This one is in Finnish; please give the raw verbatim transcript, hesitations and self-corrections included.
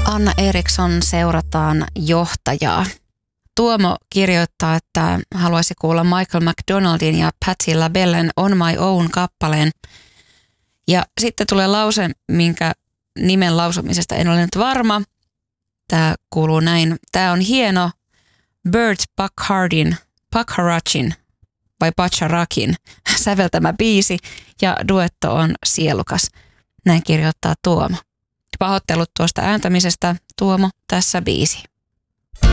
Anna Eriksson seurataan johtajaa. Tuomo kirjoittaa, että haluaisi kuulla Michael McDonaldin ja Patti LaBellen On My Own -kappaleen. Ja sitten tulee lause, minkä nimen lausumisesta en ole nyt varma. Tämä kuuluu näin. Tämä on hieno Burt Bacharachin, Bacharachin vai Bacharachin säveltämä biisi ja duetto on sielukas. Näin kirjoittaa Tuomo. Pahoittelut tuosta ääntämisestä, Tuomo, tässä biisi.